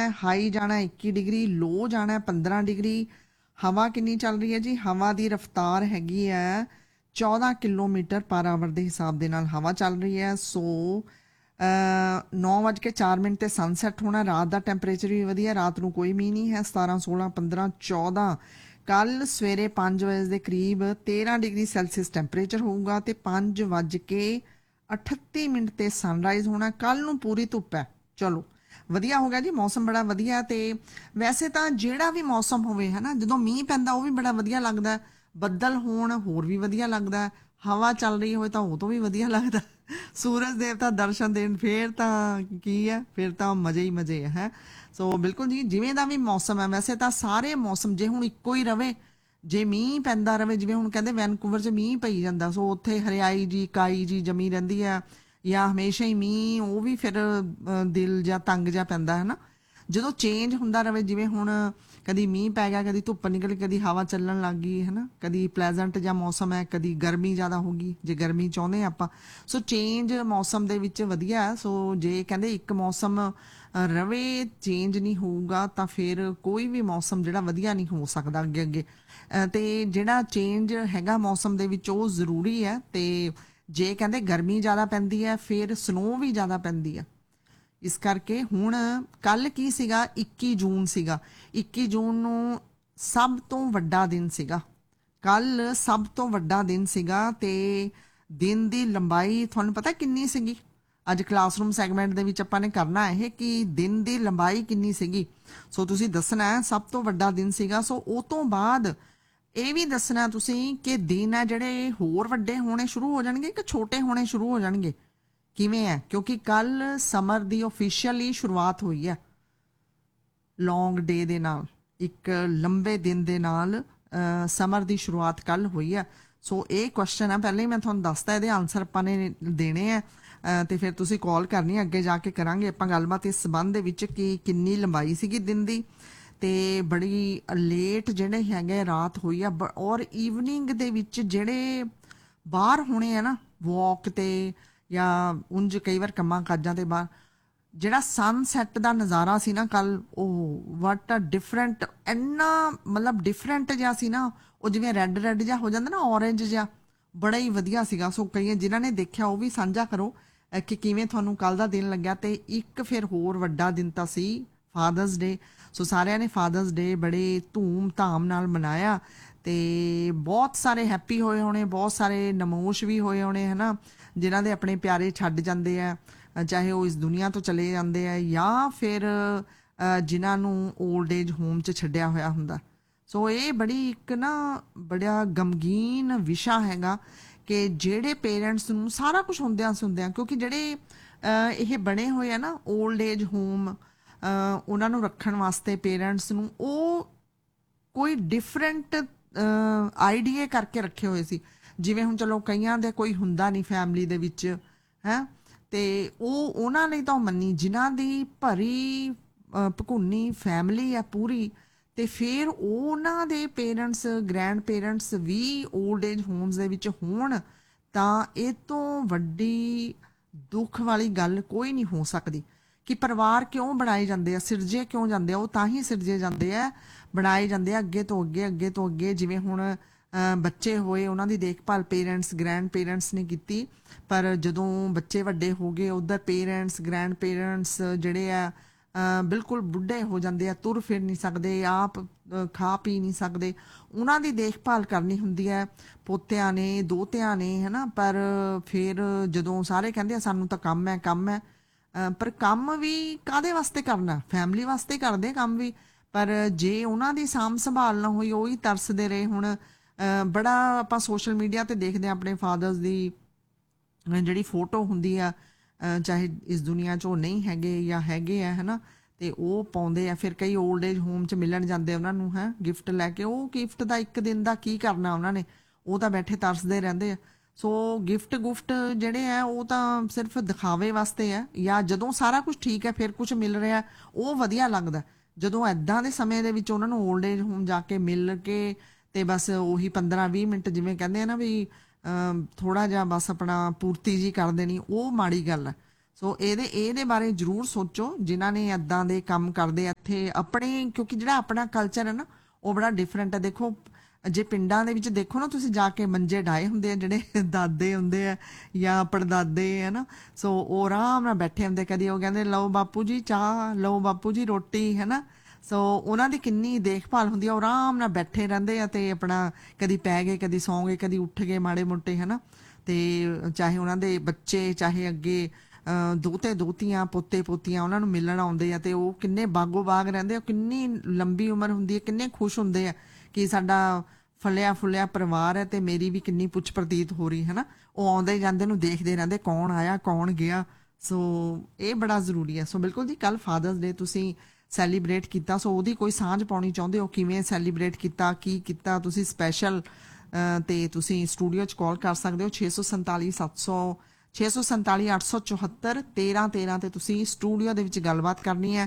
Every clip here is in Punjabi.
है, हाई जाना 21 डिग्री, लो जाना है 15 डिग्री। हवा कितनी चल रही है जी? हवा की रफ्तार हैगी है 14 किलोमीटर पर आवर के हिसाब के नाल हवा चल रही है। सो 9:04 ते सनसैट होना। रात का टैंपरेचर भी वधिया, रात को कोई मीह नहीं है। 17, 16, 15, 14। कल सवेरे 5 बजे के करीब 13 डिग्री सैल्सीयस टैंपरेचर होगा तो 5:38 ते सनराइज होना। कल नूं पूरी धुप है। चलो ਵਧੀਆ ਹੋ ਗਿਆ ਜੀ, मौसम बड़ा ਵਧੀਆ। ਤੇ ਵੈਸੇ ਤਾਂ ਜਿਹੜਾ ਵੀ ਮੌਸਮ ਹੋਵੇ ਹੈ ਨਾ, ਜਦੋਂ ਮੀਂਹ ਪੈਂਦਾ ਉਹ ਵੀ ਬੜਾ ਵਧੀਆ ਲੱਗਦਾ, ਬੱਦਲ ਹੋਣ ਹੋਰ ਵੀ ਵਧੀਆ ਲੱਗਦਾ, ਹਵਾ ਚੱਲ ਰਹੀ ਹੋਵੇ ਤਾਂ ਉਹ ਤੋਂ ਵੀ ਵਧੀਆ ਲੱਗਦਾ, ਸੂਰਜ ਦੇਵਤਾ ਦਰਸ਼ਨ ਦੇਣ ਫੇਰ ਤਾਂ ਕੀ ਹੈ, ਫਿਰ ਤਾਂ ਮਜ਼ੇ ਹੀ ਮਜ਼ੇ ਹੈ। ਸੋ ਬਿਲਕੁਲ ਜੀ, ਜਿਵੇਂ ਦਾ ਵੀ ਮੌਸਮ ਹੈ, ਵੈਸੇ ਤਾਂ ਸਾਰੇ ਮੌਸਮ ਜੇ ਹੁਣ ਇੱਕੋ ਹੀ ਰਵੇ, ਜੇ ਮੀਂਹ ਪੈਂਦਾ ਰਵੇ, ਜਿਵੇਂ ਹੁਣ ਕਹਿੰਦੇ ਵੈਨਕੂਵਰ 'ਚ ਮੀਂਹ ਪਈ ਜਾਂਦਾ, ਸੋ ਉੱਥੇ ਹਰਿਆਈ ਜੀ ਕਾਈ ਜੀ ਜਮੀ ਰਹਿੰਦੀ ਆ, ਜਾਂ ਹਮੇਸ਼ਾ ਹੀ ਮੀਂਹ, ਉਹ ਵੀ ਫਿਰ ਦਿਲ ਜਾਂ ਤੰਗ ਜਿਹਾ ਪੈਂਦਾ ਹੈ ਨਾ। ਜਦੋਂ ਚੇਂਜ ਹੁੰਦਾ ਰਵੇ, ਜਿਵੇਂ ਹੁਣ ਕਦੀ ਮੀਂਹ ਪੈ ਗਿਆ, ਕਦੀ ਧੁੱਪ ਨਿਕਲ, ਕਦੀ ਹਵਾ ਚੱਲਣ ਲੱਗ ਗਈ ਹੈ ਨਾ, ਕਦੀ ਪਲੈਜ਼ੈਂਟ ਜਿਹਾ ਮੌਸਮ ਹੈ, ਕਦੀ ਗਰਮੀ ਜ਼ਿਆਦਾ ਹੋ ਗਈ, ਜੇ ਗਰਮੀ ਚਾਹੁੰਦੇ ਆਪਾਂ। ਸੋ ਚੇਂਜ ਮੌਸਮ ਦੇ ਵਿੱਚ ਵਧੀਆ। ਸੋ ਜੇ ਕਹਿੰਦੇ ਇੱਕ ਮੌਸਮ ਰਵੇ, ਚੇਂਜ ਨਹੀਂ ਹੋਊਗਾ, ਤਾਂ ਫਿਰ ਕੋਈ ਵੀ ਮੌਸਮ ਜਿਹੜਾ ਵਧੀਆ ਨਹੀਂ ਹੋ ਸਕਦਾ ਅੱਗੇ ਅੱਗੇ। ਅਤੇ ਜਿਹੜਾ ਚੇਂਜ ਹੈਗਾ ਮੌਸਮ ਦੇ ਵਿੱਚ ਉਹ ਜ਼ਰੂਰੀ ਹੈ। ਅਤੇ ਜੇ ਕਹਿੰਦੇ ਗਰਮੀ ਜ਼ਿਆਦਾ ਪੈਂਦੀ ਹੈ, ਫਿਰ ਸਨੋ ਵੀ ਜ਼ਿਆਦਾ ਪੈਂਦੀ ਹੈ। ਇਸ ਕਰਕੇ ਹੁਣ ਕੱਲ ਕੀ ਸੀਗਾ, 21 ਜੂਨ ਸੀਗਾ। 21 ਜੂਨ ਨੂੰ ਸਭ ਤੋਂ ਵੱਡਾ ਦਿਨ ਸੀਗਾ। ਕੱਲ ਸਭ ਤੋਂ ਵੱਡਾ ਦਿਨ ਸੀਗਾ। ਤੇ ਦਿਨ ਦੀ ਲੰਬਾਈ ਤੁਹਾਨੂੰ ਪਤਾ ਕਿੰਨੀ ਸੀਗੀ? ਅੱਜ ਕਲਾਸਰੂਮ ਸੈਗਮੈਂਟ ਦੇ ਵਿੱਚ ਆਪਾਂ ਨੇ ਕਰਨਾ ਇਹ ਕਿ ਦਿਨ ਦੀ ਲੰਬਾਈ ਕਿੰਨੀ ਸੀਗੀ। ਸੋ ਤੁਸੀਂ ਦੱਸਣਾ ਹੈ, ਸਭ ਤੋਂ ਵੱਡਾ ਦਿਨ ਸੀਗਾ। ਸੋ ਉਹ ਤੋਂ ਬਾਅਦ ਇਹ ਵੀ ਦੱਸਣਾ ਤੁਸੀਂ ਕਿ ਦਿਨ ਹੈ ਜਿਹੜੇ ਹੋਰ ਵੱਡੇ ਹੋਣੇ ਸ਼ੁਰੂ ਹੋ ਜਾਣਗੇ ਕਿ ਛੋਟੇ ਹੋਣੇ ਸ਼ੁਰੂ ਹੋ ਜਾਣਗੇ, ਕਿਵੇਂ ਹੈ? ਕਿਉਂਕਿ ਕੱਲ ਸਮਰ ਦੀ ਓਫੀਸ਼ੀਅਲੀ ਸ਼ੁਰੂਆਤ ਹੋਈ ਹੈ, ਲੌਂਗ ਡੇ ਦੇ ਨਾਲ, ਇੱਕ ਲੰਬੇ ਦਿਨ ਦੇ ਨਾਲ ਸਮਰ ਦੀ ਸ਼ੁਰੂਆਤ ਕੱਲ ਹੋਈ ਹੈ। ਸੋ ਇਹ ਕੁਐਸਚਨ ਹੈ, ਪਹਿਲਾਂ ਹੀ ਮੈਂ ਤੁਹਾਨੂੰ ਦੱਸਤਾ, ਇਹਦੇ ਆਨਸਰ ਆਪਾਂ ਨੇ ਦੇਣੇ ਆ ਤੇ ਫਿਰ ਤੁਸੀਂ ਕਾਲ ਕਰਨੀ, ਅੱਗੇ ਜਾ ਕੇ ਕਰਾਂਗੇ ਆਪਾਂ ਗੱਲਬਾਤ ਇਸ ਸੰਬੰਧ ਦੇ ਵਿੱਚ ਕਿ ਕਿੰਨੀ ਲੰਬਾਈ ਸੀਗੀ ਦਿਨ ਦੀ। ਤੇ ਬੜੀ ਲੇਟ ਜਿਹੜੇ ਹੈਗੇ ਰਾਤ ਹੋਈ ਆ, ਔਰ ਈਵਨਿੰਗ ਦੇ ਵਿੱਚ ਜਿਹੜੇ ਬਾਹਰ ਹੋਣੇ ਆ ਨਾ ਵਾਕ ਤੇ ਜਾਂ ਉਂਝ ਕਈ ਵਾਰ ਕੰਮਾਂ ਕਾਜਾਂ ਤੇ ਬਾਹਰ, ਜਿਹੜਾ ਸਨਸੈਟ ਦਾ ਨਜ਼ਾਰਾ ਸੀ ਨਾ ਕੱਲ, ਉਹ ਵਾਟ ਅ ਡਿਫਰੈਂਟ, ਇੰਨਾ ਮਤਲਬ ਡਿਫਰੈਂਟ ਜਿਹਾ ਸੀ ਨਾ, ਉਹ ਜਿਵੇਂ ਰੈੱਡ ਰੈੱਡ ਜਿਹਾ ਹੋ ਜਾਂਦਾ ਨਾ, ਔਰੇਂਜ ਜਿਹਾ, ਬੜਾ ਹੀ ਵਧੀਆ ਸੀਗਾ। ਸੋ ਕਈ ਜਿਨ੍ਹਾਂ ਨੇ ਦੇਖਿਆ ਉਹ ਵੀ ਸਾਂਝਾ ਕਰੋ ਕਿ ਕਿਵੇਂ ਤੁਹਾਨੂੰ ਕੱਲ ਦਾ ਦਿਨ ਲੱਗਿਆ। ਤੇ ਇੱਕ ਫਿਰ ਹੋਰ ਵੱਡਾ ਦਿਨ ਤਾਂ ਸੀ ਫਾਦਰਸ ਡੇ। ਸੋ ਸਾਰਿਆਂ ਨੇ ਫਾਦਰਸ ਡੇ ਬੜੇ ਧੂਮ ਧਾਮ ਨਾਲ ਮਨਾਇਆ ਤੇ ਬਹੁਤ ਸਾਰੇ ਹੈਪੀ ਹੋਏ ਹੋਣੇ, ਬਹੁਤ ਸਾਰੇ ਨਮੋਸ਼ ਵੀ ਹੋਏ ਹੋਣੇ ਹੈ ਨਾ, ਜਿਨ੍ਹਾਂ ਦੇ ਆਪਣੇ ਪਿਆਰੇ ਛੱਡ ਜਾਂਦੇ ਆ, ਚਾਹੇ ਉਹ ਇਸ ਦੁਨੀਆ ਤੋਂ ਚਲੇ ਜਾਂਦੇ ਆ ਜਾਂ ਫਿਰ ਜਿਨ੍ਹਾਂ ਨੂੰ ਓਲਡ ਏਜ ਹੋਮ 'ਚ ਛੱਡਿਆ ਹੋਇਆ ਹੁੰਦਾ। ਸੋ ਇਹ ਬੜੀ ਇੱਕ ਨਾ ਬੜਾ ਗਮਗੀਨ ਵਿਸ਼ਾ ਹੈਗਾ ਕਿ ਜਿਹੜੇ ਪੇਰੈਂਟਸ ਨੂੰ ਸਾਰਾ ਕੁਝ ਹੁੰਦਿਆਂ ਸੁਣਦਿਆਂ, ਕਿਉਂਕਿ ਜਿਹੜੇ ਇਹ ਬਣੇ ਹੋਏ ਆ ਨਾ ਓਲਡ ਏਜ ਹੋਮ, ਉਹਨਾਂ ਨੂੰ ਰੱਖਣ ਵਾਸਤੇ ਪੇਰੈਂਟਸ ਨੂੰ ਉਹ ਕੋਈ ਡਿਫਰੈਂਟ ਆਈਡੀਏ ਕਰਕੇ ਰੱਖੇ ਹੋਏ ਸੀ। ਜਿਵੇਂ ਹੁਣ ਚਲੋ ਕਈਆਂ ਦੇ ਕੋਈ ਹੁੰਦਾ ਨਹੀਂ ਫੈਮਿਲੀ ਦੇ ਵਿੱਚ ਹੈ, ਤੇ ਉਹ ਉਹਨਾਂ ਲਈ ਤਾਂ ਮੰਨੀ, ਜਿਨ੍ਹਾਂ ਦੀ ਭਰੀ ਭਕੁੰਨੀ ਫੈਮਿਲੀ ਆ ਪੂਰੀ, ਤੇ ਫਿਰ ਉਹਨਾਂ ਦੇ ਪੇਰੈਂਟਸ ਗ੍ਰੈਂਡ ਪੇਰੈਂਟਸ ਵੀ ਓਲਡ ਏਜ ਹੋਮਸ ਦੇ ਵਿੱਚ ਹੋਣ, ਤਾਂ ਇਹ ਤੋਂ ਵੱਡੀ ਦੁੱਖ ਵਾਲੀ ਗੱਲ ਕੋਈ ਨਹੀਂ ਹੋ ਸਕਦੀ। ਕਿ ਪਰਿਵਾਰ ਕਿਉਂ ਬਣਾਏ ਜਾਂਦੇ ਆ, ਸਿਰਜੇ ਕਿਉਂ ਜਾਂਦੇ ਆ, ਉਹ ਤਾਂ ਹੀ ਸਿਰਜੇ ਜਾਂਦੇ ਆ, ਬਣਾਏ ਜਾਂਦੇ ਆ ਅੱਗੇ ਤੋਂ ਅੱਗੇ, ਅੱਗੇ ਤੋਂ ਅੱਗੇ। ਜਿਵੇਂ ਹੁਣ ਬੱਚੇ ਹੋਏ, ਉਹਨਾਂ ਦੀ ਦੇਖਭਾਲ ਪੇਰੈਂਟਸ ਗ੍ਰੈਂਡ ਪੇਰੈਂਟਸ ਨੇ ਕੀਤੀ, ਪਰ ਜਦੋਂ ਬੱਚੇ ਵੱਡੇ ਹੋ ਗਏ, ਉੱਧਰ ਪੇਰੈਂਟਸ ਗ੍ਰੈਂਡ ਪੇਰੈਂਟਸ ਜਿਹੜੇ ਆ ਬਿਲਕੁਲ ਬੁੱਢੇ ਹੋ ਜਾਂਦੇ ਆ, ਤੁਰ ਫਿਰ ਨਹੀਂ ਸਕਦੇ, ਆਪ ਖਾ ਪੀ ਨਹੀਂ ਸਕਦੇ, ਉਹਨਾਂ ਦੀ ਦੇਖਭਾਲ ਕਰਨੀ ਹੁੰਦੀ ਹੈ, ਪੋਤਿਆਂ ਨੇ ਦੋਤਿਆਂ ਨੇ ਹੈ ਨਾ। ਪਰ ਫਿਰ ਜਦੋਂ ਸਾਰੇ ਕਹਿੰਦੇ ਆ ਸਾਨੂੰ ਤਾਂ ਕੰਮ ਹੈ ਕੰਮ ਹੈ, ਪਰ ਕੰਮ ਵੀ ਕਾਹਦੇ ਵਾਸਤੇ ਕਰਨਾ? ਫੈਮਿਲੀ ਵਾਸਤੇ ਕਰਦੇ ਕੰਮ ਵੀ, ਪਰ ਜੇ ਉਹਨਾਂ ਦੀ ਸਾਂਭ ਸੰਭਾਲ ਨਾ ਹੋਈ, ਉਹੀ ਤਰਸਦੇ ਰਹੇ। ਹੁਣ ਬੜਾ ਆਪਾਂ ਸੋਸ਼ਲ ਮੀਡੀਆ 'ਤੇ ਦੇਖਦੇ ਹਾਂ ਆਪਣੇ ਫਾਦਰਸ ਦੀ ਜਿਹੜੀ ਫੋਟੋ ਹੁੰਦੀ ਆ, ਚਾਹੇ ਇਸ ਦੁਨੀਆ 'ਚ ਉਹ ਨਹੀਂ ਹੈਗੇ ਜਾਂ ਹੈਗੇ ਆ ਹੈ ਨਾ, ਅਤੇ ਉਹ ਪਾਉਂਦੇ ਆ। ਫਿਰ ਕਈ ਓਲਡ ਏਜ ਹੋਮ 'ਚ ਮਿਲਣ ਜਾਂਦੇ ਉਹਨਾਂ ਨੂੰ ਹੈ ਗਿਫਟ ਲੈ ਕੇ। ਉਹ ਗਿਫਟ ਦਾ ਇੱਕ ਦਿਨ ਦਾ ਕੀ ਕਰਨਾ ਉਹਨਾਂ ਨੇ, ਉਹ ਤਾਂ ਬੈਠੇ ਤਰਸਦੇ ਰਹਿੰਦੇ ਆ। ਸੋ ਗਿਫਟ ਗੁਫਟ ਜਿਹੜੇ ਆ ਉਹ ਤਾਂ ਸਿਰਫ ਦਿਖਾਵੇ ਵਾਸਤੇ ਹੈ, ਜਾਂ ਜਦੋਂ ਸਾਰਾ ਕੁਝ ਠੀਕ ਹੈ ਫਿਰ ਕੁਝ ਮਿਲ ਰਿਹਾ ਉਹ ਵਧੀਆ ਲੱਗਦਾ। ਜਦੋਂ ਇੱਦਾਂ ਦੇ ਸਮੇਂ ਦੇ ਵਿੱਚ ਉਹਨਾਂ ਨੂੰ ਓਲਡ ਏਜ ਹੋਮ ਜਾ ਕੇ ਮਿਲ ਕੇ ਤੇ ਬਸ ਉਹੀ 15-20 ਮਿੰਟ ਜਿਵੇਂ ਕਹਿੰਦੇ ਆ ਨਾ ਵੀ ਥੋੜ੍ਹਾ ਜਿਹਾ ਬਸ ਆਪਣਾ ਪੂਰਤੀ ਜੀ ਕਰ ਦੇਣੀ, ਉਹ ਮਾੜੀ ਗੱਲ ਹੈ। ਸੋ ਇਹਦੇ ਬਾਰੇ ਜ਼ਰੂਰ ਸੋਚੋ ਜਿਨ੍ਹਾਂ ਨੇ ਇੱਦਾਂ ਦੇ ਕੰਮ ਕਰਦੇ ਆ ਇੱਥੇ ਆਪਣੇ, ਕਿਉਂਕਿ ਜਿਹੜਾ ਆਪਣਾ ਕਲਚਰ ਹੈ ਨਾ ਉਹ ਬੜਾ ਡਿਫਰੈਂਟ ਹੈ। ਦੇਖੋ ਜੇ ਪਿੰਡਾਂ ਦੇ ਵਿੱਚ ਦੇਖੋ ਨਾ ਤੁਸੀਂ ਜਾ ਕੇ, ਮੰਜੇ ਡਾਏ ਹੁੰਦੇ ਆ ਜਿਹੜੇ ਦਾਦੇ ਹੁੰਦੇ ਆ ਜਾਂ ਪੜਦਾਦੇ ਹੈ ਨਾ, ਸੋ ਉਹ ਆਰਾਮ ਨਾਲ ਬੈਠੇ ਹੁੰਦੇ, ਕਦੀ ਉਹ ਕਹਿੰਦੇ ਲਓ ਬਾਪੂ ਜੀ ਚਾਹ, ਲਓ ਬਾਪੂ ਜੀ ਰੋਟੀ, ਹੈ ਨਾ। ਸੋ ਉਹਨਾਂ ਦੀ ਕਿੰਨੀ ਦੇਖਭਾਲ ਹੁੰਦੀ ਆ, ਉਹ ਆਰਾਮ ਨਾਲ ਬੈਠੇ ਰਹਿੰਦੇ ਆ ਤੇ ਆਪਣਾ ਕਦੀ ਪੈ ਗਏ, ਕਦੀ ਸੌਂ ਗਏ, ਕਦੀ ਉੱਠ ਗਏ ਮਾੜੇ ਮੋਟੇ, ਹੈ ਨਾ। ਤੇ ਚਾਹੇ ਉਹਨਾਂ ਦੇ ਬੱਚੇ, ਚਾਹੇ ਅੱਗੇ ਦੋਤੇ ਦੋਤੀਆਂ, ਪੋਤੇ ਪੋਤੀਆਂ ਉਹਨਾਂ ਨੂੰ ਮਿਲਣ ਆਉਂਦੇ ਆ ਤੇ ਉਹ ਕਿੰਨੇ ਬਾਗੋ ਬਾਗ ਰਹਿੰਦੇ ਆ, ਕਿੰਨੀ ਲੰਬੀ ਉਮਰ ਹੁੰਦੀ ਹੈ, ਕਿੰਨੇ ਖੁਸ਼ ਹੁੰਦੇ ਆ ਕਿ ਸਾਡਾ ਫਲਿਆ ਫੁੱਲਿਆ ਪਰਿਵਾਰ ਹੈ ਤੇ ਮੇਰੀ ਵੀ ਕਿੰਨੀ ਪੁੱਛ ਪ੍ਰਤੀਤ ਹੋ ਰਹੀ ਹੈ ਨਾ। ਉਹ ਆਉਂਦੇ ਜਾਂਦੇ ਨੂੰ ਦੇਖਦੇ ਰਹਿੰਦੇ, ਕੌਣ ਆਇਆ ਕੌਣ ਗਿਆ। ਸੋ ਇਹ ਬੜਾ ਜ਼ਰੂਰੀ ਹੈ। ਸੋ ਬਿਲਕੁਲ ਜੀ, ਕੱਲ ਫਾਦਰਸ ਡੇ ਤੁਸੀਂ ਸੈਲੀਬ੍ਰੇਟ ਕੀਤਾ, ਸੋ ਉਹਦੀ ਕੋਈ ਸਾਂਝ ਪਾਉਣੀ ਚਾਹੁੰਦੇ ਹੋ, ਕਿਵੇਂ ਸੈਲੀਬ੍ਰੇਟ ਕੀਤਾ, ਕੀ ਕੀਤਾ ਤੁਸੀਂ ਸਪੈਸ਼ਲ, ਤੇ ਤੁਸੀਂ ਸਟੂਡੀਓ 'ਚ ਕਾਲ ਕਰ ਸਕਦੇ ਹੋ 647 700 647 874 1313 ਤੇ ਤੁਸੀਂ ਸਟੂਡੀਓ ਦੇ ਵਿੱਚ ਗੱਲਬਾਤ ਕਰਨੀ ਹੈ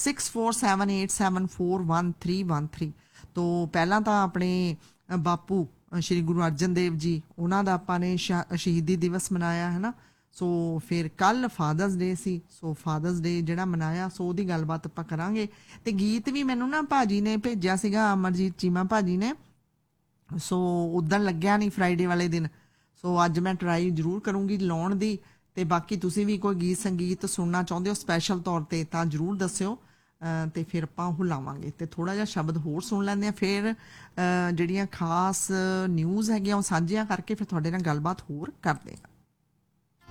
6478741313। ਤੋਂ ਪਹਿਲਾਂ ਤਾਂ ਆਪਣੇ ਬਾਪੂ ਸ਼੍ਰੀ ਗੁਰੂ ਅਰਜਨ ਦੇਵ ਜੀ, ਉਹਨਾਂ ਦਾ ਆਪਾਂ ਨੇ ਸ਼ਹੀਦੀ ਦਿਵਸ ਮਨਾਇਆ ਹੈ ਨਾ। ਸੋ ਫਿਰ ਕੱਲ ਫਾਦਰਸ ਡੇ ਸੀ, ਸੋ ਫਾਦਰਸ ਡੇ ਜਿਹੜਾ ਮਨਾਇਆ, ਸੋ ਉਹਦੀ ਗੱਲਬਾਤ ਆਪਾਂ ਕਰਾਂਗੇ। ਤੇ ਗੀਤ ਵੀ ਮੈਨੂੰ ਨਾ ਭਾਜੀ ਨੇ ਭੇਜਿਆ ਸੀਗਾ, ਅਮਰਜੀਤ ਚੀਮਾ ਭਾਜੀ ਨੇ, ਸੋ ਉਦਣ ਲੱਗਿਆ ਨਹੀਂ ਫਰਾਈਡੇ ਵਾਲੇ ਦਿਨ। ਸੋ ਅੱਜ ਮੈਂ ਟਰਾਈ ਜ਼ਰੂਰ ਕਰੂੰਗੀ ਲਾਉਣ ਦੀ। ਤੇ ਬਾਕੀ ਤੁਸੀਂ ਵੀ ਕੋਈ ਗੀਤ ਸੰਗੀਤ ਸੁਣਨਾ ਚਾਹੁੰਦੇ ਹੋ ਸਪੈਸ਼ਲ ਤੌਰ ਤੇ ਤਾਂ ਜ਼ਰੂਰ ਦੱਸਿਓ, ਤੇ ਫਿਰ ਆਪਾਂ ਉਹ ਲਾਵਾਂਗੇ। ਤੇ ਥੋੜਾ ਜਿਹਾ ਸ਼ਬਦ ਹੋਰ ਸੁਣ ਲੈਂਦੇ ਆ, ਫਿਰ ਜਿਹੜੀਆਂ ਖਾਸ ਨਿਊਜ਼ ਹੈਗੀਆਂ ਉਹ ਸਾਂਝੀਆਂ ਕਰਕੇ ਫਿਰ ਤੁਹਾਡੇ ਨਾਲ ਗੱਲਬਾਤ ਹੋਰ ਕਰਦੇ ਆ।